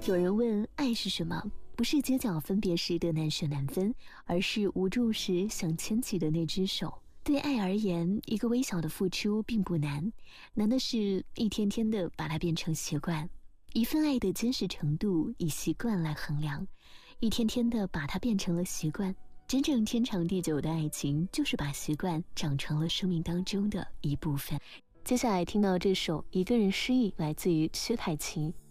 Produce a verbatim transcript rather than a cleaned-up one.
有人问爱是什么，不是街角分别时的难舍难分，而是无助时想牵起的那只手。对爱而言，一个微小的付出并不难，难的是一天天的把它变成习惯。一份爱的坚实程度以习惯来衡量，一天天的把它变成了习惯。真正天长地久的爱情，就是把习惯长成了生命当中的一部分。接下来听到这首《一个人失忆》，来自于薛凯琪。